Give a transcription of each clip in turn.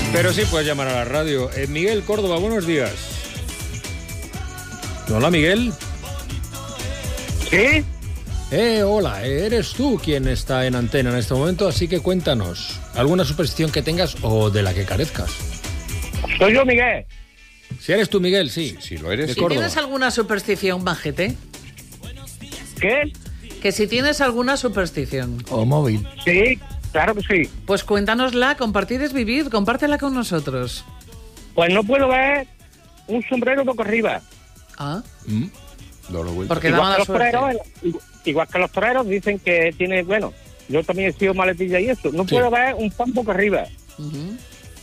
Pero sí puedes llamar a la radio. Miguel Córdoba, buenos días. Hola, Miguel. ¿Sí? Hola, eres tú quien está en antena en este momento, así que cuéntanos, ¿alguna superstición que tengas o de la que carezcas? Soy yo, Miguel. Si eres tú, Miguel, sí. Si lo eres. De Si Córdoba. tienes alguna superstición, Majete, ¿Qué? que si tienes alguna superstición, O móvil. Sí, claro que sí. pues cuéntanosla, compartir es vivir, compártela con nosotros. Pues no puedo ver un sombrero boca arriba. Ah, Dalo vuelta. porque da mala los suerte. toreros, igual que los toreros dicen que tiene, bueno, yo también he sido maletilla y eso. No Sí. puedo ver un pan boca arriba. Ujú.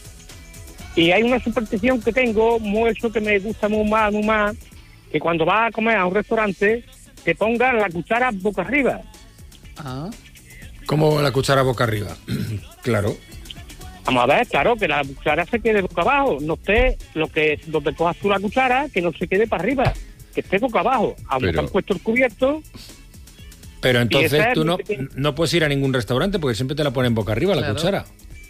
Y hay una superstición que tengo, mucho que me gusta muy más, que cuando vas a comer a un restaurante, te pongan la cuchara boca arriba. Ah, Como la cuchara boca arriba. Claro. Vamos a ver, claro, que la cuchara se quede boca abajo. No esté donde cojas tú la cuchara, que no se quede para arriba, que esté boca abajo. Aunque Pero- han puesto el cubierto, Pero entonces esa es tú mi no, pequeña- no puedes ir a ningún restaurante porque siempre te la ponen boca arriba la Claro. cuchara.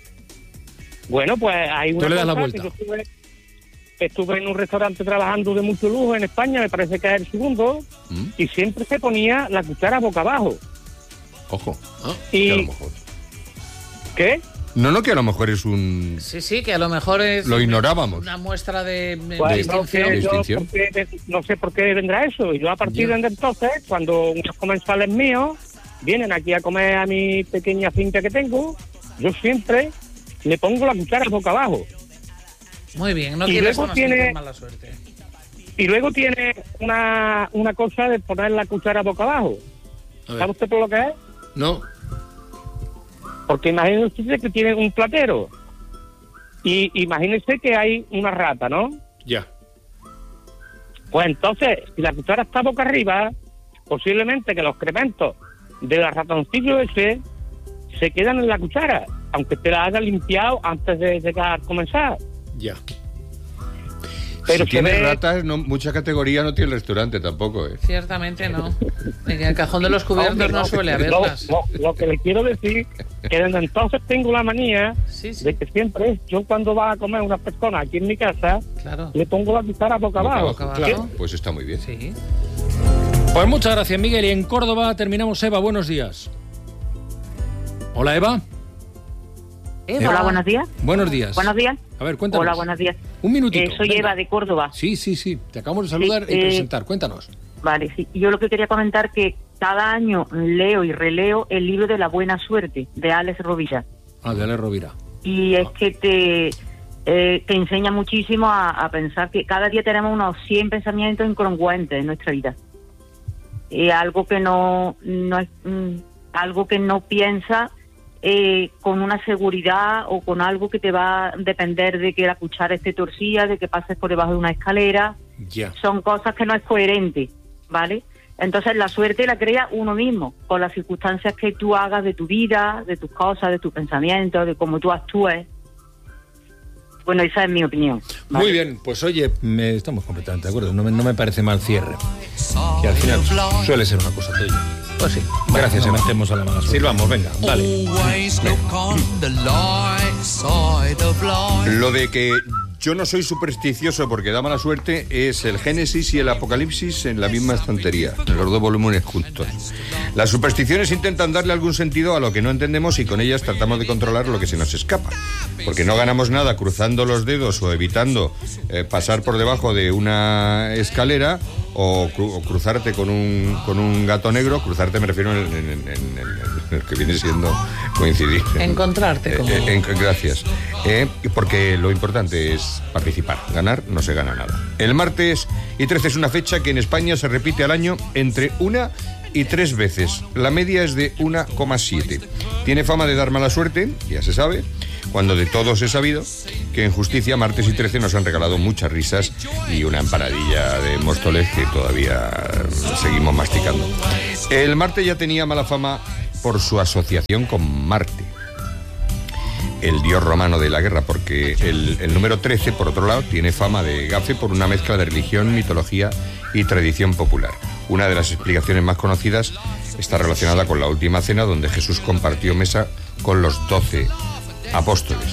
bueno, pues hay una Tú le das la cosa vuelta. que yo estuve en un restaurante trabajando de mucho lujo en España, me parece que es el segundo, y siempre se ponía la cuchara boca abajo. Ojo. Y- Que a lo mejor. ¿Qué? No, que a lo mejor es un... sí, que a lo mejor es Lo ignorábamos. una muestra de Pues no, distinción. sé yo Distinción. no sé por qué vendrá eso. Y yo a partir de entonces, cuando unos comensales míos vienen aquí a comer a mi pequeña finca que tengo, yo siempre le pongo la cuchara boca abajo. Muy bien, no Y quieres luego conocer tiene- mala suerte. Y luego tiene una cosa de poner la cuchara boca abajo. A ver. ¿Sabe usted por lo que es? No. Porque imagínese usted que tiene un platero. Y imagínese que hay una rata, ¿no? Ya. Pues entonces, si la cuchara está boca arriba, posiblemente que los excrementos del ratoncillo ese se quedan en la cuchara, aunque te la haya limpiado antes de llegar a comenzar. Ya. Pero si se tiene ve- ratas, mucha categoría no tiene el restaurante tampoco, ¿eh? Ciertamente no. En el cajón de los cubiertos Hombre, no suele haberlas. Lo que le quiero decir, que desde entonces tengo la manía Sí, sí, de que siempre, yo cuando va a comer una persona aquí en mi casa, claro. le pongo la cuchara boca Boca abajo. abajo. Claro. Pues está muy bien. Sí. Pues muchas gracias, Miguel. Y en Córdoba terminamos. Eva, buenos días. Hola, Eva. Hola, buenos días. Buenos días. Buenos días. A ver, cuéntanos. Hola, buenos días. Un minutito. Soy venga. Eva de Córdoba. Sí. Te acabamos de saludar Sí, y presentar. Cuéntanos. Vale, sí. Yo lo que quería comentar que cada año leo y releo el libro de la buena suerte de Alex Rovira. De Ale Rovira. Y es que te enseña muchísimo a pensar que cada día tenemos unos 100 pensamientos incongruentes en nuestra vida. Y algo que no es algo que no piensa con una seguridad o con algo que te va a depender de que la cuchara esté torcida, de que pases por debajo de una escalera. Ya. Son cosas que no es coherente, ¿vale? Entonces la suerte la crea uno mismo, con las circunstancias que tú hagas de tu vida, de tus cosas, de tus pensamientos, de cómo tú actúes. Bueno, esa es mi opinión, ¿vale? Muy bien, pues oye, estamos completamente de acuerdo. No me parece mal cierre. Que al final suele ser una cosa tuya. Pues sí. Gracias, Eva. Hacemos a la mala suerte. Silvamos, venga, dale. Lo de que yo no soy supersticioso porque da mala suerte es el Génesis y el Apocalipsis en la misma estantería, en los dos volúmenes juntos. Las supersticiones intentan darle algún sentido a lo que no entendemos y con ellas tratamos de controlar lo que se nos escapa. Porque no ganamos nada cruzando los dedos o evitando pasar por debajo de una escalera o cruzarte con un gato negro. Cruzarte me refiero en el que viene siendo coincidir. Encontrarte como... Gracias. Porque lo importante es participar. Ganar no se gana nada. El martes y 13 es una fecha que en España se repite al año entre 1 y 3 veces. La media es de 1,7. Tiene fama de dar mala suerte, ya se sabe, cuando de todos he sabido que en Justicia martes y 13 nos han regalado muchas risas y una empanadilla de Móstoles que todavía seguimos masticando. El martes ya tenía mala fama por su asociación con Marte, el dios romano de la guerra, porque el número 13, por otro lado, tiene fama de gafe por una mezcla de religión, mitología y tradición popular. Una de las explicaciones más conocidas está relacionada con la última cena, donde Jesús compartió mesa con los 12 apóstoles.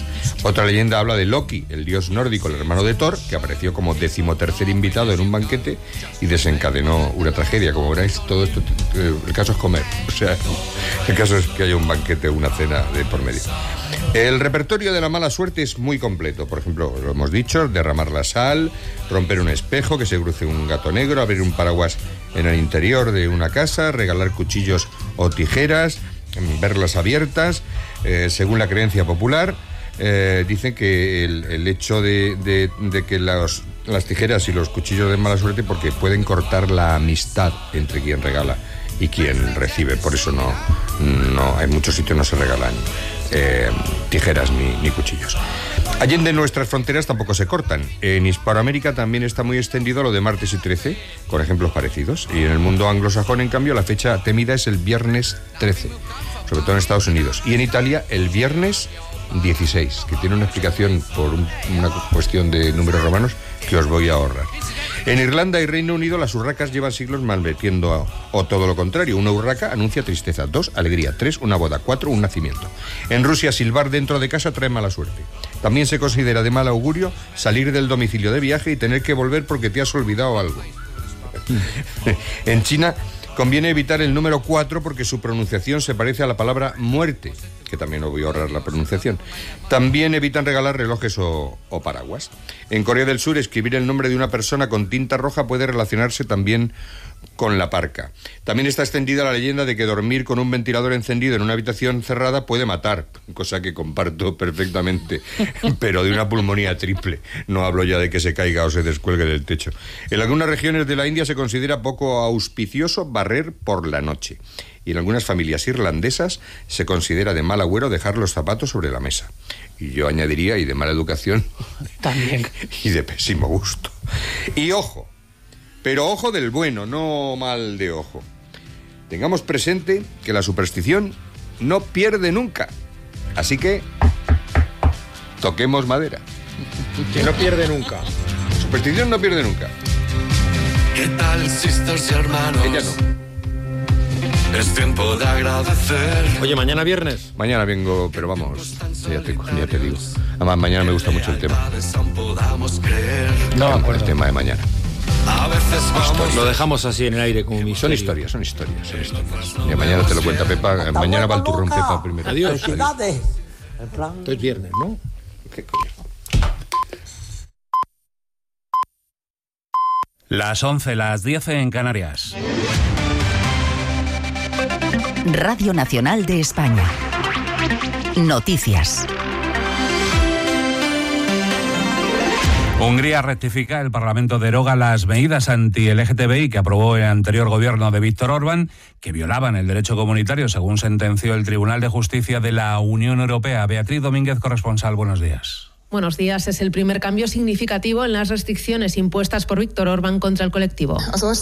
Otra leyenda habla de Loki, el dios nórdico, el hermano de Thor, que apareció como 13º invitado en un banquete y desencadenó una tragedia. Como veréis, todo esto, el caso es comer. O sea, el caso es que haya un banquete o una cena de por medio. El repertorio de la mala suerte es muy completo. Por ejemplo, lo hemos dicho, derramar la sal, romper un espejo, que se cruce un gato negro, abrir un paraguas en el interior de una casa, regalar cuchillos o tijeras, verlas abiertas, según la creencia popular. Dicen que el hecho de que las tijeras y los cuchillos den mala suerte porque pueden cortar la amistad entre quien regala y quien recibe. Por eso no en muchos sitios no se regalan tijeras ni cuchillos. Allende nuestras fronteras tampoco se cortan. En Hispanoamérica también está muy extendido lo de martes y 13, con ejemplos parecidos. Y en el mundo anglosajón, en cambio, la fecha temida es el viernes 13, sobre todo en Estados Unidos. Y en Italia, el viernes 16, que tiene una explicación por una cuestión de números romanos que os voy a ahorrar. En Irlanda y Reino Unido las urracas llevan siglos malmetiendo o todo lo contrario. Una urraca anuncia tristeza, 2, alegría, 3, una boda, 4, un nacimiento. En Rusia, silbar dentro de casa trae mala suerte. También se considera de mal augurio salir del domicilio de viaje y tener que volver porque te has olvidado algo. En China conviene evitar el número 4 porque su pronunciación se parece a la palabra muerte, que también os voy a ahorrar la pronunciación. También evitan regalar relojes o paraguas. En Corea del Sur, escribir el nombre de una persona con tinta roja puede relacionarse también con la parca. También está extendida la leyenda de que dormir con un ventilador encendido en una habitación cerrada puede matar, cosa que comparto perfectamente, pero de una pulmonía triple. No hablo ya de que se caiga o se descuelgue del techo. En algunas regiones de la India se considera poco auspicioso barrer por la noche. Y en algunas familias irlandesas se considera de mal agüero dejar los zapatos sobre la mesa. Y yo añadiría, y de mala educación, también, y de pésimo gusto. Y ojo, pero ojo del bueno, no mal de ojo. Tengamos presente que la superstición no pierde nunca. Así que toquemos madera. Que no pierde nunca. La superstición no pierde nunca. ¿Qué tal, sisters y hermanos? Ella no. Es tiempo de agradecer. Oye, mañana viernes. Mañana vengo, pero vamos, ya te digo. Además, mañana me gusta mucho el tema. No, el tema de mañana. A veces vamos. Lo dejamos así en el aire como misterio. Son historias. Y mañana te lo cuenta Pepa. Mañana va el turrón Pepa primero. Adiós. Esto es viernes, ¿no? ¿Qué coño? Las 11, las 10 en Canarias. Radio Nacional de España. Noticias. Hungría rectifica, el Parlamento deroga las medidas anti-LGTBI que aprobó el anterior gobierno de Víctor Orbán, que violaban el derecho comunitario, según sentenció el Tribunal de Justicia de la Unión Europea. Beatriz Domínguez, corresponsal, buenos días. Buenos días. Es el primer cambio significativo en las restricciones impuestas por Víctor Orbán contra el colectivo.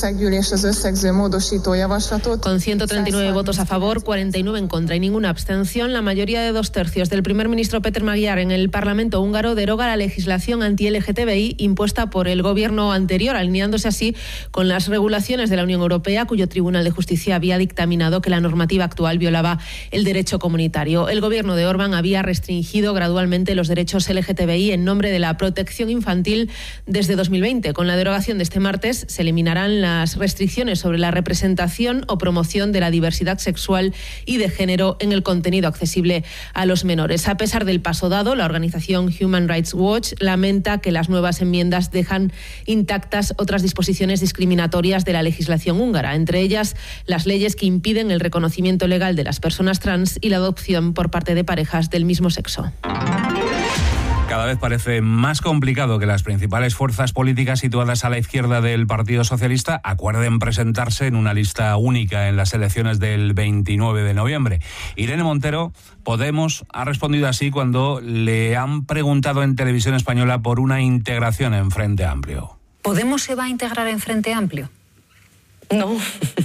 Con 139 votos a favor, 49 en contra y ninguna abstención, la mayoría de 2/3 del primer ministro Péter Magyar en el Parlamento húngaro deroga la legislación anti-LGTBI impuesta por el gobierno anterior, alineándose así con las regulaciones de la Unión Europea, cuyo Tribunal de Justicia había dictaminado que la normativa actual violaba el derecho comunitario. El gobierno de Orbán había restringido gradualmente los derechos LGTBI en nombre de la protección infantil desde 2020. Con la derogación de este martes se eliminarán las restricciones sobre la representación o promoción de la diversidad sexual y de género en el contenido accesible a los menores. A pesar del paso dado, la organización Human Rights Watch lamenta que las nuevas enmiendas dejan intactas otras disposiciones discriminatorias de la legislación húngara, entre ellas las leyes que impiden el reconocimiento legal de las personas trans y la adopción por parte de parejas del mismo sexo. Cada vez parece más complicado que las principales fuerzas políticas situadas a la izquierda del Partido Socialista acuerden presentarse en una lista única en las elecciones del 29 de noviembre. Irene Montero, Podemos, ha respondido así cuando le han preguntado en Televisión Española por una integración en Frente Amplio. ¿Podemos se va a integrar en Frente Amplio? No.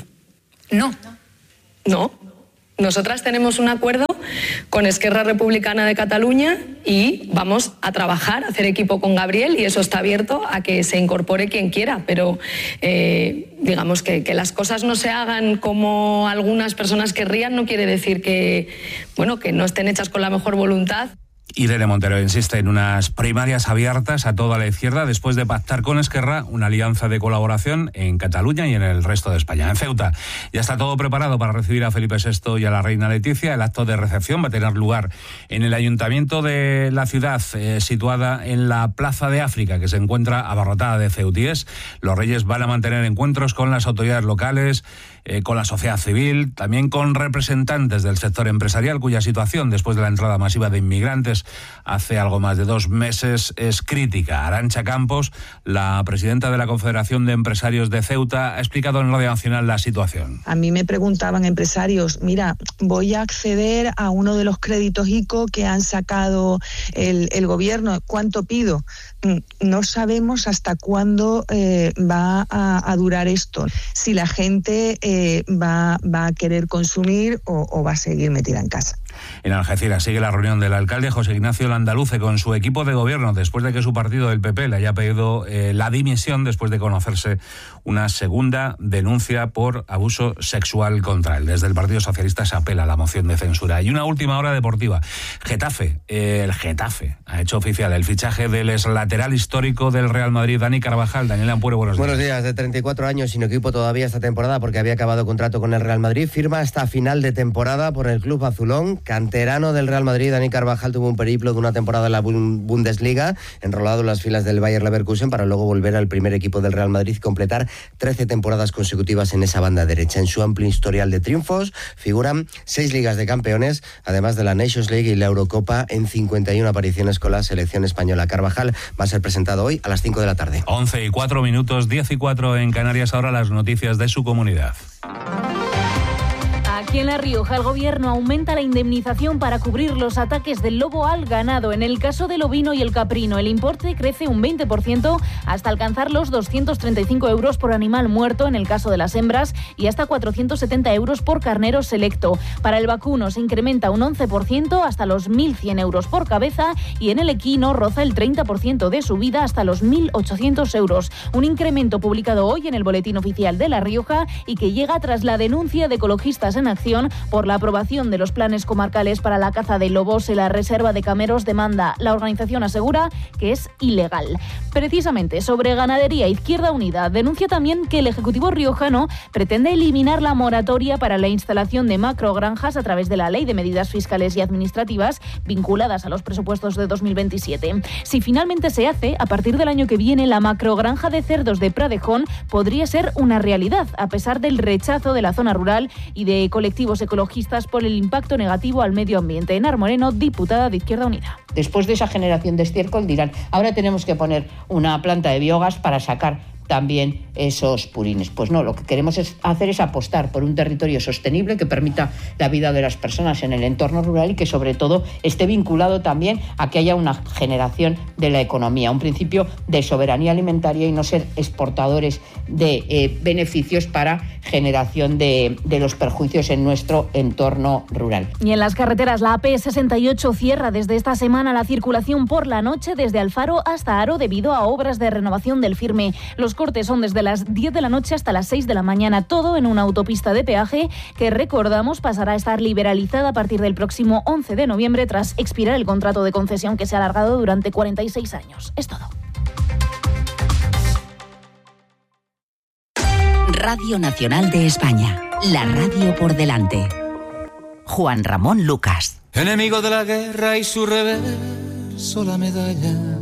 No. Nosotras tenemos un acuerdo con Esquerra Republicana de Cataluña y vamos a trabajar, a hacer equipo con Gabriel, y eso está abierto a que se incorpore quien quiera, pero digamos que las cosas no se hagan como algunas personas querrían no quiere decir que no estén hechas con la mejor voluntad. Irene Montero insiste en unas primarias abiertas a toda la izquierda después de pactar con Esquerra una alianza de colaboración en Cataluña y en el resto de España. En Ceuta ya está todo preparado para recibir a Felipe VI y a la reina Leticia. El acto de recepción va a tener lugar en el ayuntamiento de la ciudad, situada en la Plaza de África, que se encuentra abarrotada de ceutíes. Los reyes van a mantener encuentros con las autoridades locales, con la sociedad civil, también con representantes del sector empresarial, cuya situación después de la entrada masiva de inmigrantes hace algo más de 2 meses es crítica. Arantxa Campos, la presidenta de la Confederación de Empresarios de Ceuta, ha explicado en Radio Nacional la situación. A mí me preguntaban empresarios, mira, voy a acceder a uno de los créditos ICO que han sacado el gobierno, ¿cuánto pido? No sabemos hasta cuándo va a durar esto, si la gente va a querer consumir o va a seguir metida en casa. En Algeciras sigue la reunión del alcalde José Ignacio Landaluce con su equipo de gobierno después de que su partido, el PP, le haya pedido la dimisión después de conocerse una segunda denuncia por abuso sexual contra él. Desde el Partido Socialista se apela a la moción de censura. Y una última hora deportiva. El Getafe ha hecho oficial el fichaje del exlateral histórico del Real Madrid, Dani Carvajal. Daniel Ampuero, buenos días. Buenos días. De 34 años, sin equipo todavía esta temporada porque había acabado contrato con el Real Madrid, firma hasta final de temporada por el club azulón. Canterano del Real Madrid, Dani Carvajal tuvo un periplo de una temporada en la Bundesliga, enrolado en las filas del Bayer Leverkusen para luego volver al primer equipo del Real Madrid y completar 13 temporadas consecutivas en esa banda derecha. En su amplio historial de triunfos figuran 6 ligas de campeones, además de la Nations League y la Eurocopa en 51 apariciones con la selección española. Carvajal va a ser presentado hoy a las 5 de la tarde. 11:04, 10:04 en Canarias. Ahora las noticias de su comunidad. Aquí en La Rioja, el Gobierno aumenta la indemnización para cubrir los ataques del lobo al ganado. En el caso del ovino y el caprino, el importe crece un 20% hasta alcanzar los 235 euros por animal muerto en el caso de las hembras y hasta 470 euros por carnero selecto. Para el vacuno se incrementa un 11% hasta los 1.100 euros por cabeza y en el equino roza el 30% de subida hasta los 1.800 euros. Un incremento publicado hoy en el Boletín Oficial de La Rioja y que llega tras la denuncia de ecologistas en acción por la aprobación de los planes comarcales para la caza de lobos en la reserva de Cameros de Manda. La organización asegura que es ilegal. Precisamente sobre ganadería, Izquierda Unida denuncia también que el Ejecutivo riojano pretende eliminar la moratoria para la instalación de macrogranjas a través de la Ley de Medidas Fiscales y Administrativas vinculadas a los presupuestos de 2027. Si finalmente se hace, a partir del año que viene, la macrogranja de cerdos de Pradejón podría ser una realidad, a pesar del rechazo de la zona rural y de colectivos ecologistas por el impacto negativo al medio ambiente. Enar Moreno, diputada de Izquierda Unida. Después de esa generación de estiércol dirán, ahora tenemos que poner una planta de biogás para sacar también esos purines. Pues no, lo que queremos hacer es apostar por un territorio sostenible que permita la vida de las personas en el entorno rural y que sobre todo esté vinculado también a que haya una generación de la economía, un principio de soberanía alimentaria y no ser exportadores de beneficios para generación de los perjuicios en nuestro entorno rural. Y en las carreteras, la AP68 cierra desde esta semana la circulación por la noche desde Alfaro hasta Aro debido a obras de renovación del firme. Los cortes son desde las 10 de la noche hasta las 6 de la mañana, todo en una autopista de peaje que, recordamos, pasará a estar liberalizada a partir del próximo 11 de noviembre tras expirar el contrato de concesión que se ha alargado durante 46 años. Es todo. Radio Nacional de España, la radio por delante. Juan Ramón Lucas. Enemigo de la guerra y su reverso la medalla.